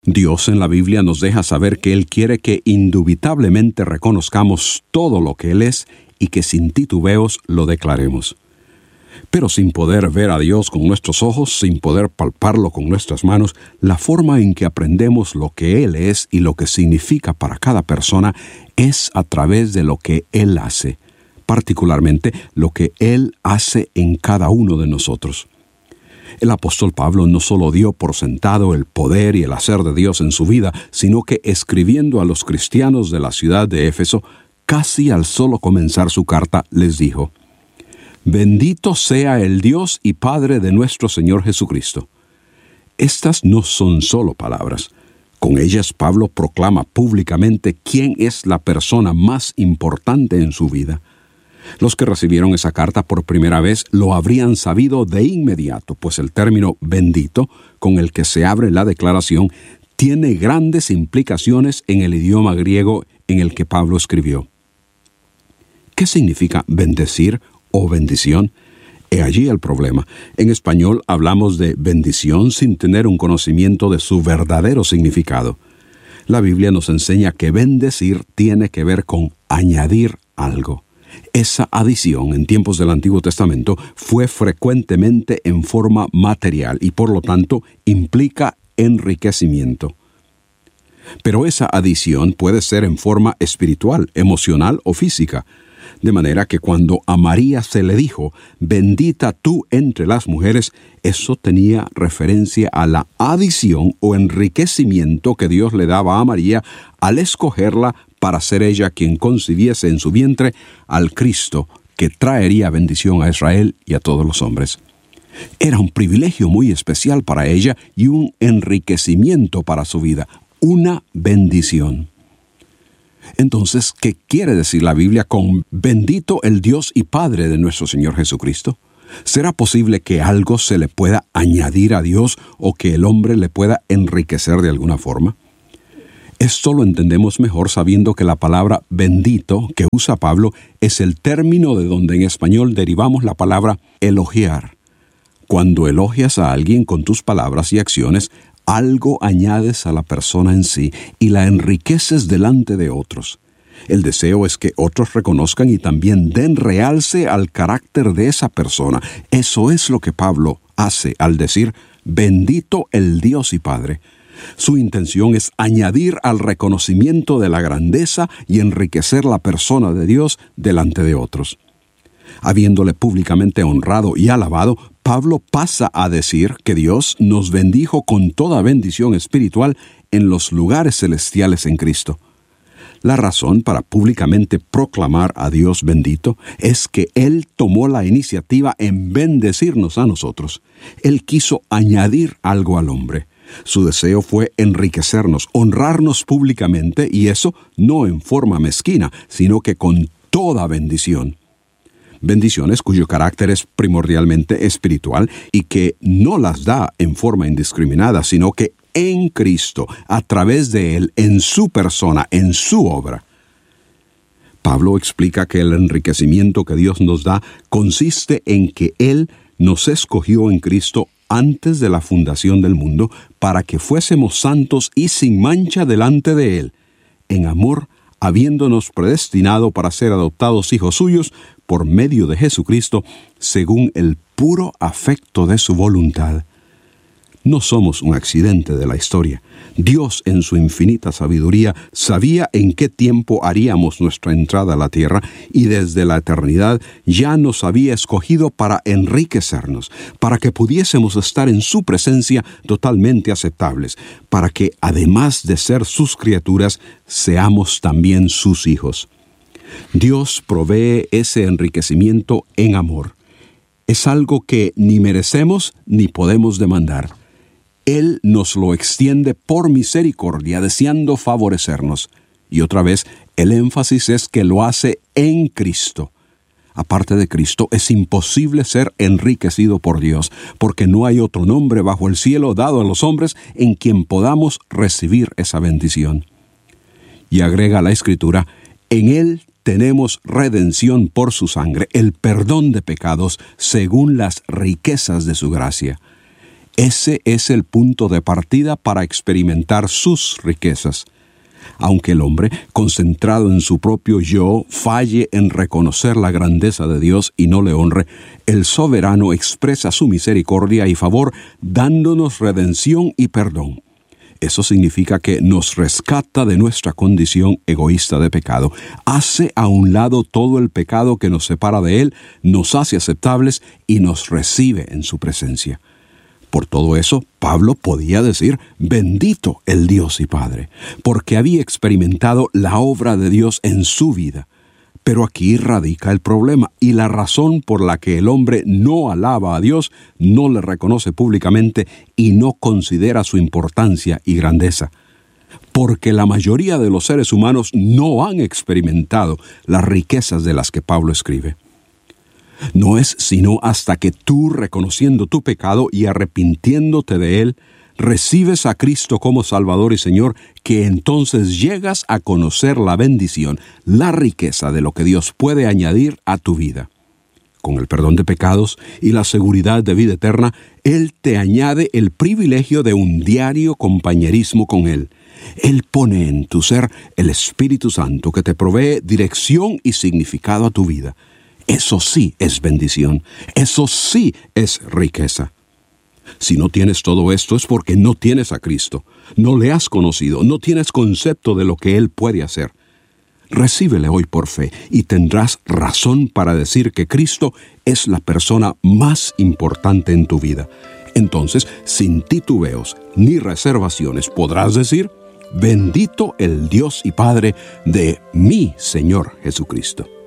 Dios en la Biblia nos deja saber que Él quiere que indubitablemente reconozcamos todo lo que Él es y que sin titubeos lo declaremos. Pero sin poder ver a Dios con nuestros ojos, sin poder palparlo con nuestras manos, la forma en que aprendemos lo que Él es y lo que significa para cada persona es a través de lo que Él hace, particularmente lo que Él hace en cada uno de nosotros. El apóstol Pablo no solo dio por sentado el poder y el hacer de Dios en su vida, sino que escribiendo a los cristianos de la ciudad de Éfeso, casi al solo comenzar su carta, les dijo: «Bendito sea el Dios y Padre de nuestro Señor Jesucristo». Estas no son solo palabras. Con ellas Pablo proclama públicamente quién es la persona más importante en su vida. Los que recibieron esa carta por primera vez lo habrían sabido de inmediato, pues el término bendito, con el que se abre la declaración, tiene grandes implicaciones en el idioma griego en el que Pablo escribió. ¿Qué significa bendecir o bendición? He allí el problema. En español hablamos de bendición sin tener un conocimiento de su verdadero significado. La Biblia nos enseña que bendecir tiene que ver con añadir algo. Esa adición en tiempos del Antiguo Testamento fue frecuentemente en forma material y por lo tanto implica enriquecimiento. Pero esa adición puede ser en forma espiritual, emocional o física. De manera que cuando a María se le dijo, «Bendita tú entre las mujeres», eso tenía referencia a la adición o enriquecimiento que Dios le daba a María al escogerla para ser ella quien concibiese en su vientre al Cristo que traería bendición a Israel y a todos los hombres. Era un privilegio muy especial para ella y un enriquecimiento para su vida, una bendición. Entonces, ¿qué quiere decir la Biblia con bendito el Dios y Padre de nuestro Señor Jesucristo? ¿Será posible que algo se le pueda añadir a Dios o que el hombre le pueda enriquecer de alguna forma? Esto lo entendemos mejor sabiendo que la palabra bendito que usa Pablo es el término de donde en español derivamos la palabra elogiar. Cuando elogias a alguien con tus palabras y acciones, algo añades a la persona en sí y la enriqueces delante de otros. El deseo es que otros reconozcan y también den realce al carácter de esa persona. Eso es lo que Pablo hace al decir, bendito el Dios y Padre. Su intención es añadir al reconocimiento de la grandeza y enriquecer la persona de Dios delante de otros. Habiéndole públicamente honrado y alabado, Pablo pasa a decir que Dios nos bendijo con toda bendición espiritual en los lugares celestiales en Cristo. La razón para públicamente proclamar a Dios bendito es que Él tomó la iniciativa en bendecirnos a nosotros. Él quiso añadir algo al hombre. Su deseo fue enriquecernos, honrarnos públicamente, y eso no en forma mezquina, sino que con toda bendición. Bendiciones cuyo carácter es primordialmente espiritual y que no las da en forma indiscriminada, sino que en Cristo, a través de Él, en su persona, en su obra. Pablo explica que el enriquecimiento que Dios nos da consiste en que Él nos escogió en Cristo antes de la fundación del mundo para que fuésemos santos y sin mancha delante de Él, en amor, habiéndonos predestinado para ser adoptados hijos suyos por medio de Jesucristo, según el puro afecto de su voluntad. No somos un accidente de la historia. Dios, en su infinita sabiduría, sabía en qué tiempo haríamos nuestra entrada a la tierra y desde la eternidad ya nos había escogido para enriquecernos, para que pudiésemos estar en su presencia totalmente aceptables, para que, además de ser sus criaturas, seamos también sus hijos. Dios provee ese enriquecimiento en amor. Es algo que ni merecemos ni podemos demandar. Él nos lo extiende por misericordia, deseando favorecernos. Y otra vez, el énfasis es que lo hace en Cristo. Aparte de Cristo, es imposible ser enriquecido por Dios, porque no hay otro nombre bajo el cielo dado a los hombres en quien podamos recibir esa bendición. Y agrega la Escritura, en Él tenemos redención por su sangre, el perdón de pecados según las riquezas de su gracia. Ese es el punto de partida para experimentar sus riquezas. Aunque el hombre, concentrado en su propio yo, falle en reconocer la grandeza de Dios y no le honre, el soberano expresa su misericordia y favor dándonos redención y perdón. Eso significa que nos rescata de nuestra condición egoísta de pecado, hace a un lado todo el pecado que nos separa de Él, nos hace aceptables y nos recibe en su presencia. Por todo eso, Pablo podía decir, bendito el Dios y Padre, porque había experimentado la obra de Dios en su vida. Pero aquí radica el problema y la razón por la que el hombre no alaba a Dios, no le reconoce públicamente y no considera su importancia y grandeza. Porque la mayoría de los seres humanos no han experimentado las riquezas de las que Pablo escribe. No es sino hasta que tú, reconociendo tu pecado y arrepintiéndote de él, recibes a Cristo como Salvador y Señor, que entonces llegas a conocer la bendición, la riqueza de lo que Dios puede añadir a tu vida. Con el perdón de pecados y la seguridad de vida eterna, Él te añade el privilegio de un diario compañerismo con Él. Él pone en tu ser el Espíritu Santo que te provee dirección y significado a tu vida. Eso sí es bendición, eso sí es riqueza. Si no tienes todo esto es porque no tienes a Cristo, no le has conocido, no tienes concepto de lo que Él puede hacer. Recíbele hoy por fe y tendrás razón para decir que Cristo es la persona más importante en tu vida. Entonces, sin titubeos ni reservaciones, podrás decir, bendito el Dios y Padre de mi Señor Jesucristo.